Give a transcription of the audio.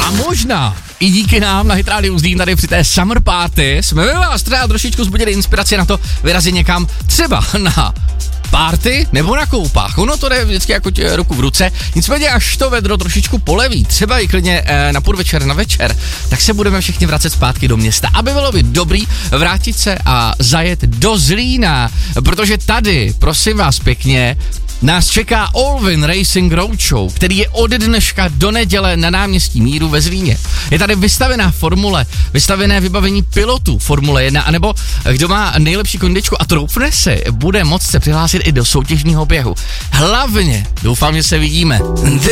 A možná i díky nám na Hit Radio Zlín tady při té Summer Party jsme ve vás třeba trošičku zbudili inspiraci na to vyrazit někam třeba na party nebo na koupách. Ono to jde vždycky jako ruku v ruce, nicméně až to vedro trošičku poleví, třeba i klidně na podvečer, na večer, tak se budeme všichni vracet zpátky do města, aby bylo by dobrý vrátit se a zajet do Zlína, protože tady, prosím vás pěkně, nás čeká Allwyn Racing Roadshow, který je od dneška do neděle na náměstí Míru ve Zlíně. Je tady vystavená formule, vystavené vybavení pilotů Formule 1, anebo kdo má nejlepší kondičku a troufne si, bude moct se přihlásit i do soutěžního běhu. Hlavně doufám, že se vidíme.